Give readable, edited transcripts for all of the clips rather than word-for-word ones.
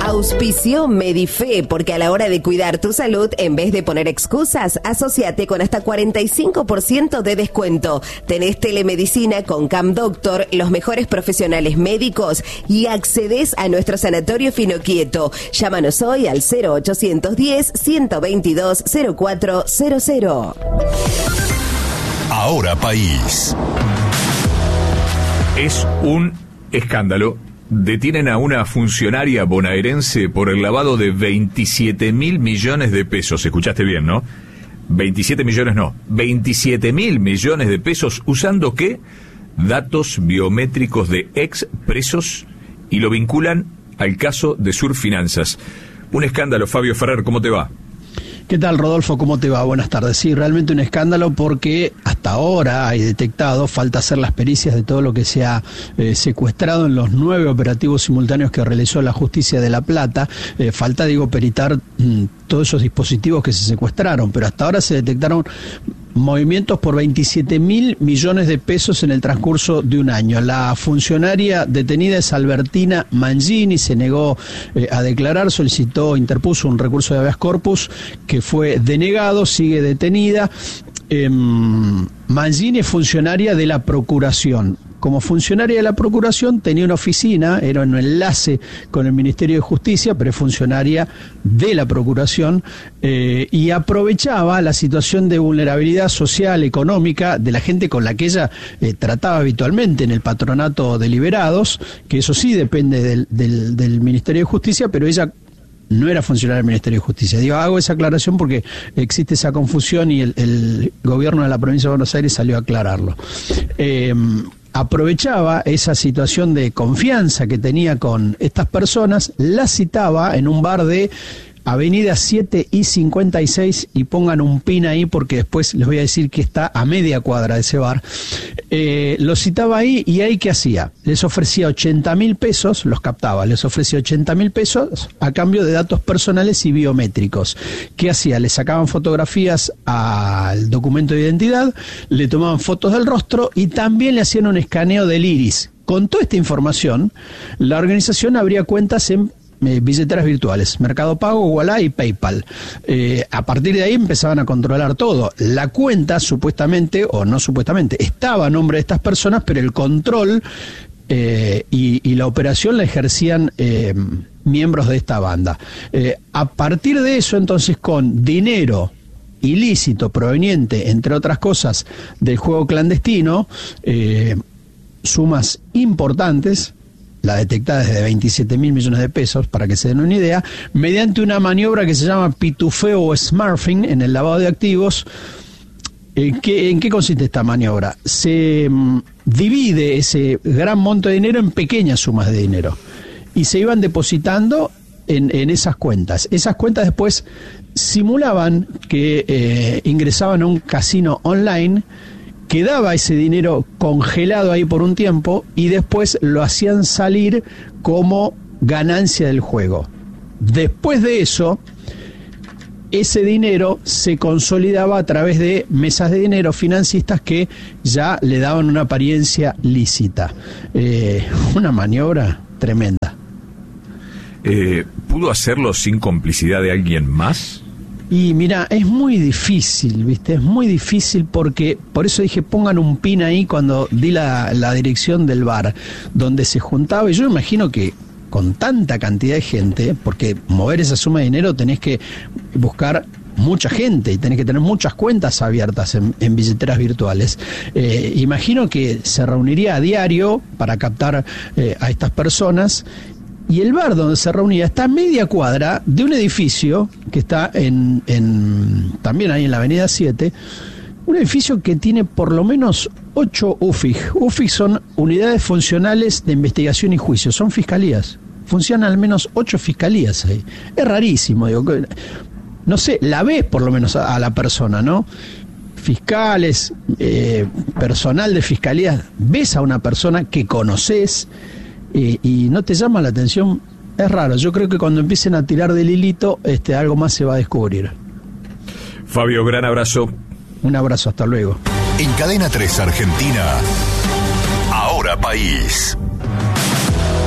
Auspició Medife, porque a la hora de cuidar tu salud, en vez de poner excusas, asociate con hasta 45% de descuento. Tenés telemedicina con Cam Doctor, los mejores profesionales médicos y accedes a nuestro sanatorio Finoquieto. Llámanos hoy al 0810-122-0400. Ahora País. Es un escándalo. Detienen a una funcionaria bonaerense por el lavado de 27.000 millones de pesos. ¿Escuchaste bien, no? 27 millones no. 27.000 millones de pesos usando, ¿qué? Datos biométricos de ex presos y lo vinculan al caso de Surfinanzas. Un escándalo. Fabio Ferrer, ¿cómo te va? ¿Qué tal, Rodolfo? ¿Cómo te va? Buenas tardes. Sí, realmente un escándalo porque hasta ahora hay detectado, falta hacer las pericias de todo lo que se ha secuestrado en los 9 operativos simultáneos que realizó la Justicia de La Plata. Falta, peritar todos esos dispositivos que se secuestraron, pero hasta ahora se detectaron movimientos por 27.000 millones de pesos en el transcurso de un año. La funcionaria detenida es Albertina Mangini, se negó a declarar, interpuso un recurso de habeas corpus que fue denegado, sigue detenida. Mangini es funcionaria de la Procuración. Como funcionaria de la Procuración tenía una oficina, era un enlace con el Ministerio de Justicia, pero es funcionaria de la Procuración, y aprovechaba la situación de vulnerabilidad social, económica de la gente con la que ella trataba habitualmente en el patronato de liberados, que eso sí depende del Ministerio de Justicia, pero ella no era funcionaria del Ministerio de Justicia. Hago esa aclaración porque existe esa confusión y el gobierno de la provincia de Buenos Aires salió a aclararlo. Aprovechaba esa situación de confianza que tenía con estas personas, las citaba en un bar de Avenida 7 y 56, y pongan un pin ahí porque después les voy a decir que está a media cuadra de ese bar. Los citaba ahí y ahí ¿qué hacía? Les ofrecía 80.000 pesos, los captaba, les ofrecía 80.000 pesos a cambio de datos personales y biométricos. ¿Qué hacía? Le sacaban fotografías al documento de identidad, le tomaban fotos del rostro y también le hacían un escaneo del iris. Con toda esta información, la organización abría cuentas en billeteras virtuales, Mercado Pago, Ualá y PayPal. A partir de ahí empezaban a controlar todo. La cuenta, supuestamente, o no supuestamente, estaba a nombre de estas personas, pero el control y la operación la ejercían miembros de esta banda. A partir de eso, entonces, con dinero ilícito proveniente, entre otras cosas, del juego clandestino, sumas importantes, la detectada es de 27.000 millones de pesos, para que se den una idea, mediante una maniobra que se llama pitufeo o smurfing en el lavado de activos. ¿En qué consiste esta maniobra? Se divide ese gran monto de dinero en pequeñas sumas de dinero y se iban depositando en esas cuentas. Esas cuentas después simulaban que ingresaban a un casino online, quedaba ese dinero congelado ahí por un tiempo y después lo hacían salir como ganancia del juego. Después de eso, ese dinero se consolidaba a través de mesas de dinero financistas que ya le daban una apariencia lícita. Una maniobra tremenda. ¿Pudo hacerlo sin complicidad de alguien más? Y mira, es muy difícil, ¿viste? Es muy difícil porque, por eso dije, pongan un pin ahí cuando di la dirección del bar, donde se juntaba, y yo imagino que con tanta cantidad de gente, porque mover esa suma de dinero tenés que buscar mucha gente y tenés que tener muchas cuentas abiertas en billeteras virtuales. Imagino que se reuniría a diario para captar a estas personas. Y el bar donde se reunía está a media cuadra de un edificio que está también ahí en la Avenida 7, un edificio que tiene por lo menos 8 UFIG. UFIG son unidades funcionales de investigación y juicio, son fiscalías. Funcionan al menos 8 fiscalías ahí. Es rarísimo, no sé, la ves por lo menos a la persona, ¿no? Fiscales, personal de fiscalías, ves a una persona que conoces, y no te llama la atención. Es raro. Yo creo que cuando empiecen a tirar del hilito, algo más se va a descubrir. Fabio, gran abrazo. Un abrazo, hasta luego. En Cadena 3 Argentina, Ahora País.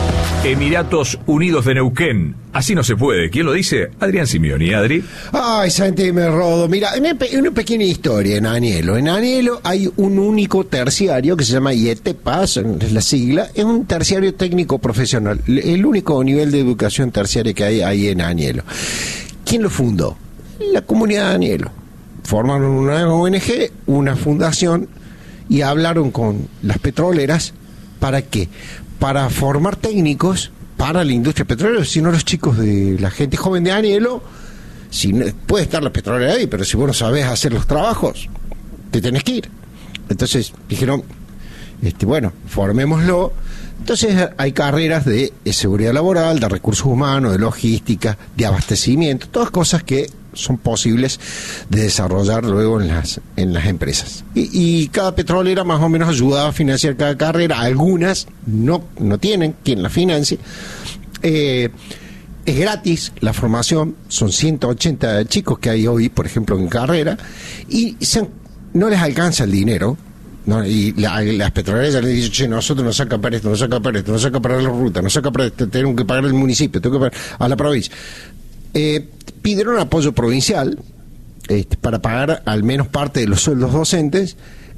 Emiratos Unidos de Neuquén. Así no se puede. ¿Quién lo dice? Adrián Simeoni. Adri. Ay, Santi, me rodo. Mira, una pequeña historia en Anielo. En Anielo hay un único terciario que se llama IETEPA, es la sigla. Es un terciario técnico profesional. El único nivel de educación terciaria que hay ahí en Anielo. ¿Quién lo fundó? La comunidad de Anielo. Formaron una ONG, una fundación, y hablaron con las petroleras. ¿Para qué? Para formar técnicos para la industria petrolera, si no los chicos de la gente joven de Anielo, si no, puede estar la petrolera ahí, pero si vos no sabés hacer los trabajos, te tenés que ir. Entonces dijeron, bueno, formémoslo. Entonces hay carreras de seguridad laboral, de recursos humanos, de logística, de abastecimiento, todas cosas que son posibles de desarrollar luego en las empresas. Y cada petrolera más o menos ayuda a financiar cada carrera. Algunas no tienen quien la financie. Es gratis la formación, son 180 chicos que hay hoy, por ejemplo, en carrera, y no les alcanza el dinero. No, y las petroleras les dicen, che, nosotros nos saca para esto, nos saca para esto, nos saca para la ruta, nos saca para esto, tenemos que pagar al municipio, tenemos que pagar a la provincia. Pidieron apoyo provincial para pagar al menos parte de los sueldos docentes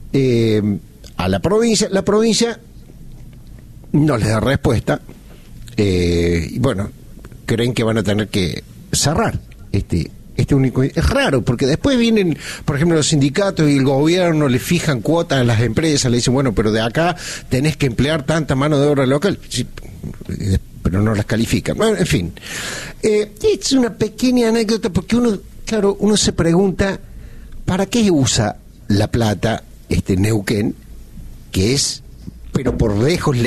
a la provincia. La provincia no les da respuesta, y bueno, creen que van a tener que cerrar este único. Es raro, porque después vienen, por ejemplo, los sindicatos y el gobierno le fijan cuotas a las empresas, le dicen, bueno, pero de acá tenés que emplear tanta mano de obra local, sí, pero no las califican. Bueno, en fin, es una pequeña anécdota, porque uno se pregunta, ¿para qué usa la plata Neuquén, que es, pero por lejos,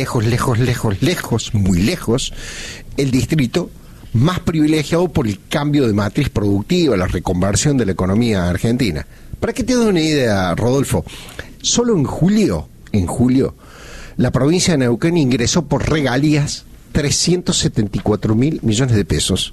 muy lejos, el distrito más privilegiado por el cambio de matriz productiva, la reconversión de la economía argentina? Para que te des una idea, Rodolfo, solo en julio, la provincia de Neuquén ingresó por regalías 374.000 millones de pesos.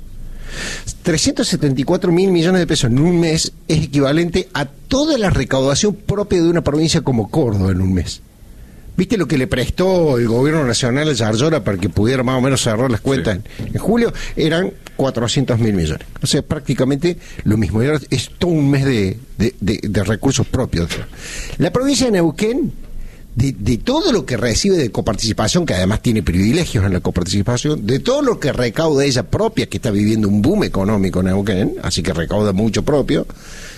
374.000 millones de pesos en un mes es equivalente a toda la recaudación propia de una provincia como Córdoba en un mes. ¿Viste lo que le prestó el gobierno nacional a Yarlora para que pudiera más o menos cerrar las cuentas en julio? Eran 400.000 millones. O sea, prácticamente lo mismo. Es todo un mes de recursos propios. La provincia de Neuquén, de todo lo que recibe de coparticipación, que además tiene privilegios en la coparticipación, de todo lo que recauda ella propia, que está viviendo un boom económico en Neuquén, así que recauda mucho propio,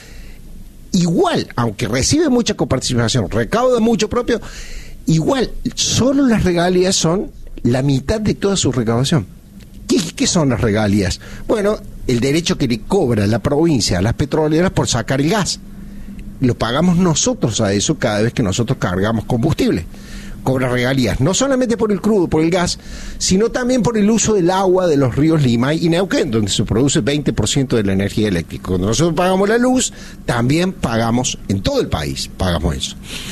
igual, aunque recibe mucha coparticipación, recauda mucho propio, igual, solo las regalías son la mitad de toda su recaudación. ¿Qué son las regalías? Bueno, el derecho que le cobra la provincia a las petroleras por sacar el gas. Lo pagamos nosotros a eso cada vez que nosotros cargamos combustible. Cobra regalías, no solamente por el crudo, por el gas, sino también por el uso del agua de los ríos Limay y Neuquén, donde se produce 20% de la energía eléctrica. Cuando nosotros pagamos la luz, también pagamos, en todo el país, pagamos eso.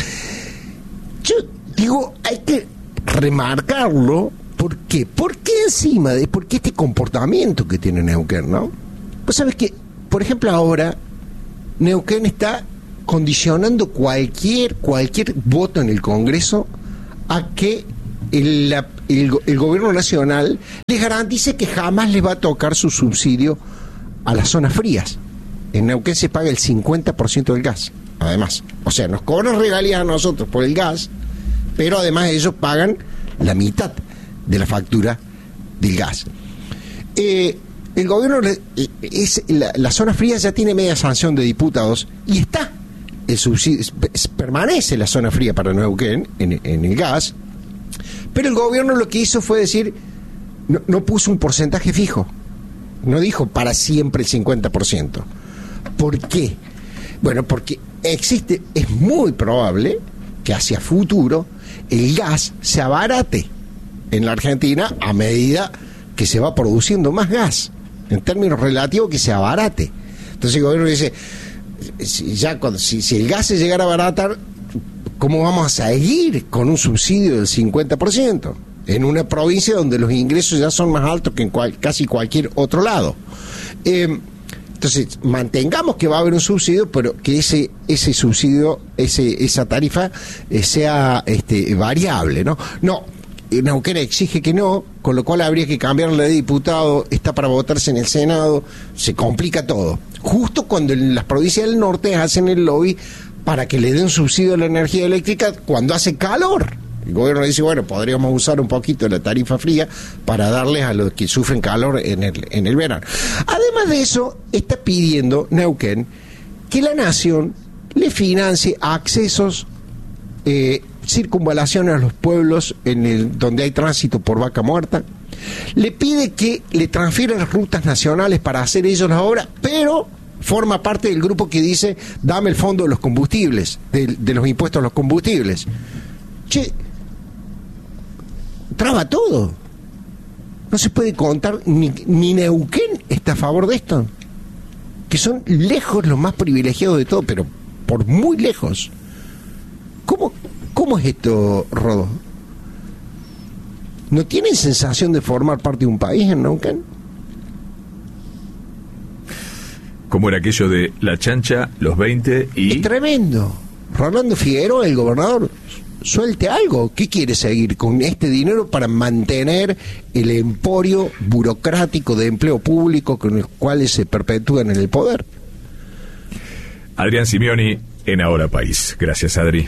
Yo digo, hay que remarcarlo. ¿Por qué? ¿Por qué encima de por qué este comportamiento que tiene Neuquén, no? Pues sabes que, por ejemplo, ahora Neuquén está condicionando cualquier voto en el Congreso a que el gobierno nacional les garantice que jamás les va a tocar su subsidio a las zonas frías. En Neuquén se paga el 50% del gas, además. O sea, nos cobran regalías a nosotros por el gas, pero además ellos pagan la mitad de la factura del gas. El gobierno, la zona fría ya tiene media sanción de diputados y está el subsidio, permanece la zona fría para Neuquén en el gas, pero el gobierno lo que hizo fue decir, no puso un porcentaje fijo, no dijo para siempre el 50%. ¿Por qué? Bueno, porque es muy probable que hacia futuro el gas se abarate en la Argentina a medida que se va produciendo más gas, en términos relativos, que se abarate. Entonces el gobierno dice, si el gas se llegara a abaratar, ¿cómo vamos a seguir con un subsidio del 50%? En una provincia donde los ingresos ya son más altos que en casi cualquier otro lado. Entonces, mantengamos que va a haber un subsidio, pero que ese subsidio, esa tarifa sea variable, ¿no? No, Neuquén exige que no, con lo cual habría que cambiar la ley de diputados, está para votarse en el Senado, se complica todo. Justo cuando en las provincias del norte hacen el lobby para que le den subsidio a la energía eléctrica cuando hace calor. El gobierno dice, bueno, podríamos usar un poquito la tarifa fría para darles a los que sufren calor en el verano. Además de eso, está pidiendo Neuquén que la nación le financie accesos, circunvalaciones a los pueblos donde hay tránsito por vaca muerta. Le pide que le transfieran rutas nacionales para hacer ellos las obras, pero forma parte del grupo que dice, dame el fondo de los combustibles, de los impuestos a los combustibles. Che, traba todo. No se puede contar, ni Neuquén está a favor de esto, que son lejos los más privilegiados de todo, pero por muy lejos. ¿Cómo es esto, Rodo? ¿No tienen sensación de formar parte de un país en Neuquén? ¿Cómo era aquello de la chancha, los 20 y...? Es tremendo. Rolando Figueroa, el gobernador, suelte algo. ¿Qué quiere seguir con este dinero para mantener el emporio burocrático de empleo público con el cual se perpetúan en el poder? Adrián Simioni en Ahora País. Gracias, Adri.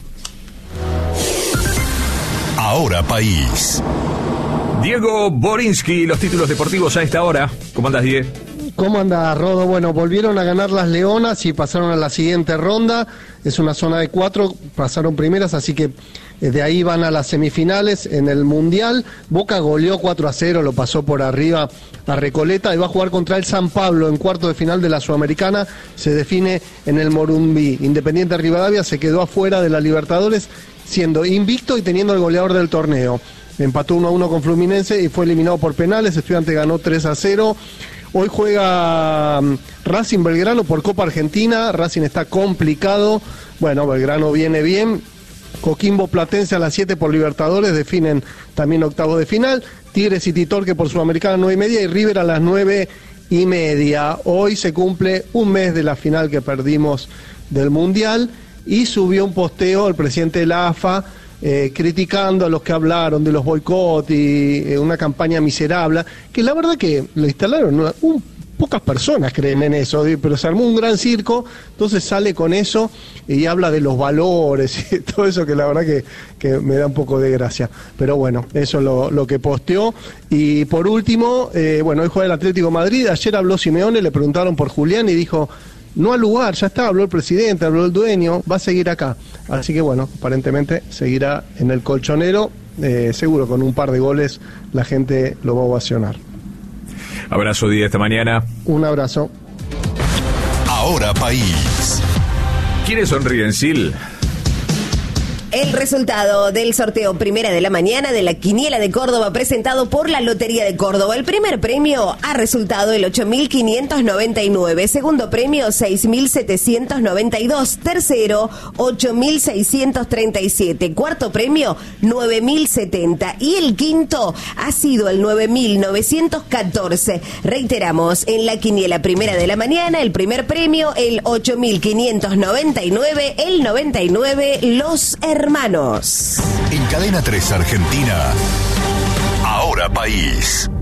Ahora País. Diego Borinsky, los títulos deportivos a esta hora. ¿Cómo andas, Diego? ¿Cómo anda, Rodo? Bueno, volvieron a ganar las Leonas y pasaron a la siguiente ronda. Es una zona de 4, pasaron primeras, así que de ahí van a las semifinales en el Mundial. Boca goleó 4-0, lo pasó por arriba a Recoleta y va a jugar contra el San Pablo en cuarto de final de la Sudamericana. Se define en el Morumbí. Independiente Rivadavia se quedó afuera de la Libertadores, siendo invicto y teniendo el goleador del torneo. Empató 1-1 con Fluminense y fue eliminado por penales. Estudiante ganó 3-0. Hoy juega Racing Belgrano por Copa Argentina. Racing está complicado. Bueno, Belgrano viene bien. Coquimbo Platense a las 7 por Libertadores. Definen también octavos de final. Tigres y Titorque por Sudamericana 9:30 y River a las 9:30. Hoy se cumple un mes de la final que perdimos del Mundial. Y subió un posteo el presidente de la AFA criticando a los que hablaron de los boicots y una campaña miserable, que la verdad que lo instalaron, pocas personas creen en eso, pero se armó un gran circo, entonces sale con eso y habla de los valores y todo eso que la verdad que me da un poco de gracia. Pero bueno, eso es lo que posteó. Y por último, bueno, hoy juega el Atlético de Madrid. Ayer habló Simeone, le preguntaron por Julián y dijo, no al lugar, ya está, habló el presidente, habló el dueño, va a seguir acá. Así que bueno, aparentemente seguirá en el colchonero, seguro con un par de goles la gente lo va a ovacionar. Abrazo, Díaz, esta mañana. Un abrazo. Ahora País. ¿Quiénes sonríen, Sil? El resultado del sorteo primera de la mañana de la Quiniela de Córdoba presentado por la Lotería de Córdoba. El primer premio ha resultado el 8.599, segundo premio 6.792, tercero 8.637, cuarto premio 9.070 y el quinto ha sido el 9.914. Reiteramos, en la Quiniela primera de la mañana, el primer premio el 8.599, el 99 los hermanos. En Cadena 3 Argentina. Ahora País.